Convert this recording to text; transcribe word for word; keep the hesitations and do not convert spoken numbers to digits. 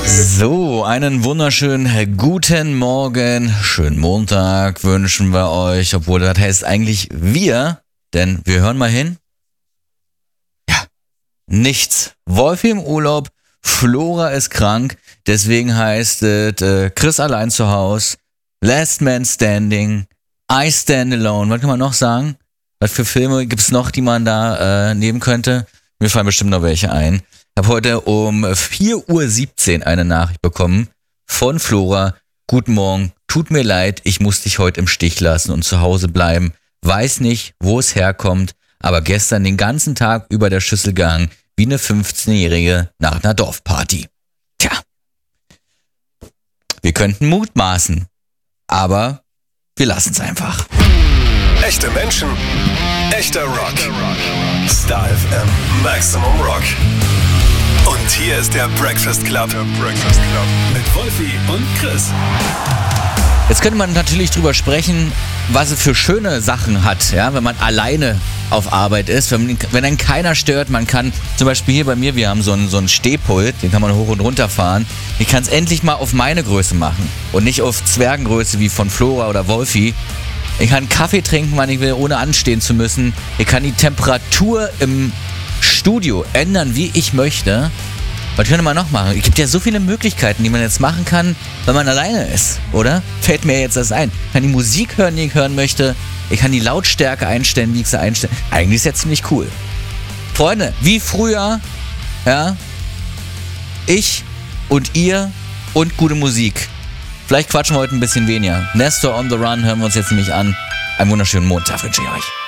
So, einen wunderschönen guten Morgen, schönen Montag wünschen wir euch, obwohl das heißt eigentlich wir, denn wir hören mal hin. Ja, nichts. Wolfi im Urlaub, Flora ist krank, deswegen heißt es äh, Chris allein zu Hause, Last Man Standing, I Stand Alone. Was kann man noch sagen? Was für Filme gibt's noch, die man da äh, nehmen könnte? Mir fallen bestimmt noch welche ein. Ich habe heute um vier Uhr siebzehn eine Nachricht bekommen von Flora. Guten Morgen, tut mir leid, ich muss dich heute im Stich lassen und zu Hause bleiben. Weiß nicht, wo es herkommt, aber gestern den ganzen Tag über der Schüssel gehangen, wie eine fünfzehnjährige nach einer Dorfparty. Tja, wir könnten mutmaßen, aber wir lassen es einfach. Echte Menschen, echter Rock. Star F M, Maximum Rock. Und hier ist der Breakfast Club. Der Breakfast Club. Mit Wolfi und Chris. Jetzt könnte man natürlich drüber sprechen, was es für schöne Sachen hat, ja, wenn man alleine auf Arbeit ist, wenn, wenn einen keiner stört. Man kann zum Beispiel hier bei mir, wir haben so einen, so einen Stehpult, den kann man hoch und runter fahren. Ich kann es endlich mal auf meine Größe machen und nicht auf Zwergengröße wie von Flora oder Wolfi. Ich kann Kaffee trinken, wann ich will, ohne anstehen zu müssen. Ich kann die Temperatur im Studio ändern, wie ich möchte. Was könnte man noch machen? Es gibt ja so viele Möglichkeiten, die man jetzt machen kann, wenn man alleine ist, oder? Fällt mir jetzt das ein. Ich kann die Musik hören, die ich hören möchte. Ich kann die Lautstärke einstellen, wie ich sie einstelle. Eigentlich ist ja ziemlich cool. Freunde, wie früher, ja, ich und ihr und gute Musik. Vielleicht quatschen wir heute ein bisschen weniger. Nestor on the Run hören wir uns jetzt nämlich an. Einen wunderschönen Montag wünsche ich euch.